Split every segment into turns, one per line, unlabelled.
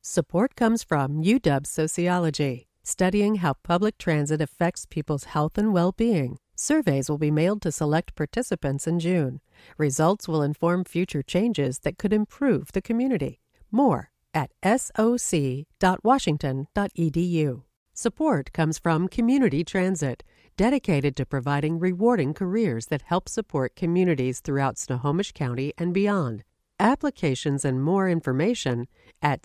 Support comes from UW Sociology, studying how public transit affects people's health and well-being. Surveys will be mailed to select participants in June. Results will inform future changes that could improve the community. More at soc.washington.edu. Support comes from Community Transit, dedicated to providing rewarding careers that help support communities throughout Snohomish County and beyond. Applications and more information at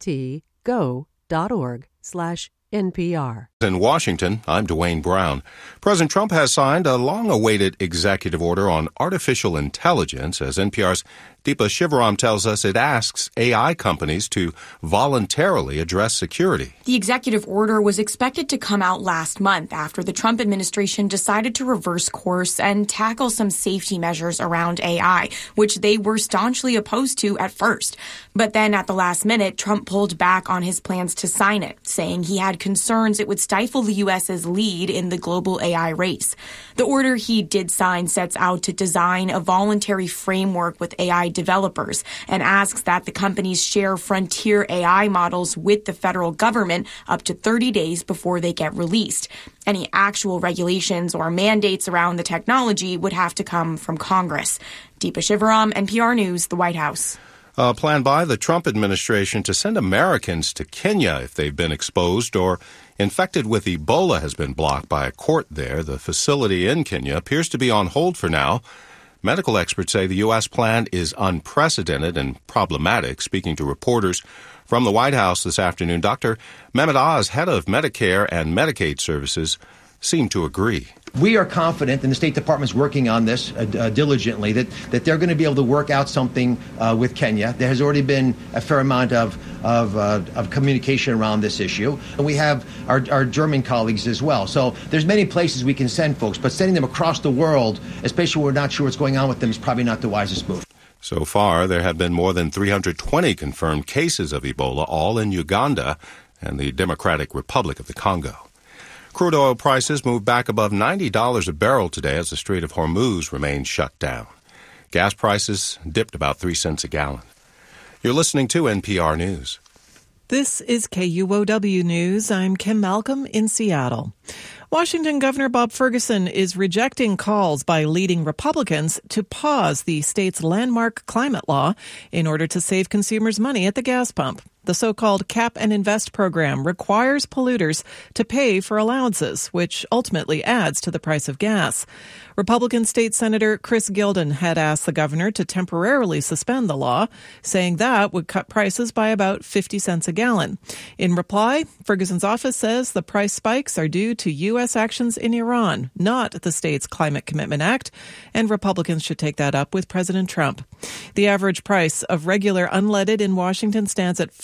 ctgo.org/NPR.
In Washington, I'm Dwayne Brown. President Trump has signed a long-awaited executive order on artificial intelligence. As NPR's Deepa Shivaram tells us, it asks AI companies to voluntarily address security.
The executive order was expected to come out last month after the Trump administration decided to reverse course and tackle some safety measures around AI, which they were staunchly opposed to at first. But then at the last minute, Trump pulled back on his plans to sign it, saying he had concerns it would stifle the U.S.'s lead in the global AI race. The order he did sign sets out to design a voluntary framework with AI developers and asks that the companies share frontier AI models with the federal government up to 30 days before they get released. Any actual regulations or mandates around the technology would have to come from Congress. Deepa Shivaram, NPR News, the White House.
A plan by the Trump administration to send Americans to Kenya if they've been exposed or infected with Ebola has been blocked by a court there. The facility in Kenya appears to be on hold for now. Medical experts say the U.S. plan is unprecedented and problematic. Speaking to reporters from the White House this afternoon, Dr. Mehmet Oz, head of Medicare and Medicaid services, seemed to agree.
We are confident, and the State Department's working on this diligently, that they're going to be able to work out something with Kenya. There has already been a fair amount of communication around this issue. And we have our German colleagues as well. So there's many places we can send folks, but sending them across the world, especially when we're not sure what's going on with them, is probably not the wisest move.
So far, there have been more than 320 confirmed cases of Ebola, all in Uganda and the Democratic Republic of the Congo. Crude oil prices moved back above $90 a barrel today as the Strait of Hormuz remains shut down. Gas prices dipped about 3 cents a gallon. You're listening to NPR News.
This is KUOW News. I'm Kim Malcolm in Seattle. Washington Governor Bob Ferguson is rejecting calls by leading Republicans to pause the state's landmark climate law in order to save consumers money at the gas pump. The so-called Cap and Invest program requires polluters to pay for allowances, which ultimately adds to the price of gas. Republican State Senator Chris Gilden had asked the governor to temporarily suspend the law, saying that would cut prices by about 50 cents a gallon. In reply, Ferguson's office says the price spikes are due to U.S. actions in Iran, not the state's Climate Commitment Act, and Republicans should take that up with President Trump. The average price of regular unleaded in Washington stands at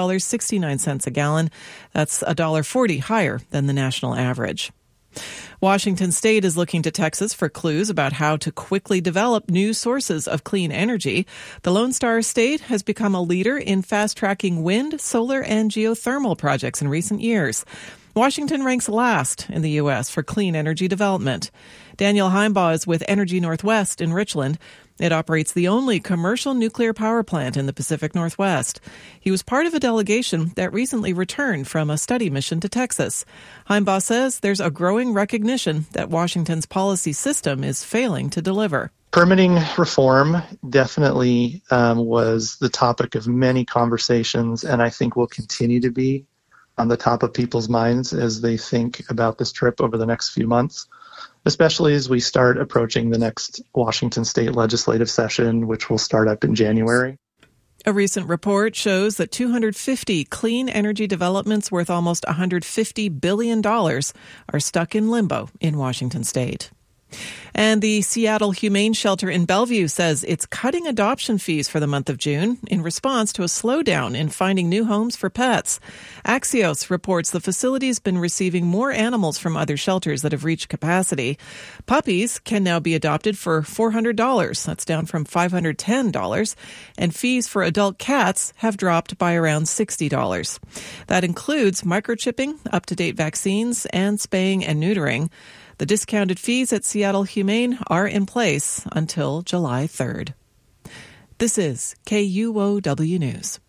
$5.69 a gallon. That's $1.40 higher than the national average. Washington State is looking to Texas for clues about how to quickly develop new sources of clean energy. The Lone Star State has become a leader in fast-tracking wind, solar, and geothermal projects in recent years. Washington ranks last in the U.S. for clean energy development. Daniel Heimbaugh is with Energy Northwest in Richland. It operates the only commercial nuclear power plant in the Pacific Northwest. He was part of a delegation that recently returned from a study mission to Texas. Heimbaugh says there's a growing recognition that Washington's policy system is failing to deliver.
Permitting reform definitely was the topic of many conversations, and I think will continue to be on the top of people's minds as they think about this trip over the next few months, especially as we start approaching the next Washington State legislative session, which will start up in January.
A recent report shows that 250 clean energy developments worth almost $150 billion are stuck in limbo in Washington State. And the Seattle Humane Shelter in Bellevue says it's cutting adoption fees for the month of June in response to a slowdown in finding new homes for pets. Axios reports the facility's been receiving more animals from other shelters that have reached capacity. Puppies can now be adopted for $400. That's down from $510. And fees for adult cats have dropped by around $60. That includes microchipping, up-to-date vaccines, and spaying and neutering. The discounted fees at Seattle Humane are in place until July 3rd. This is KUOW News.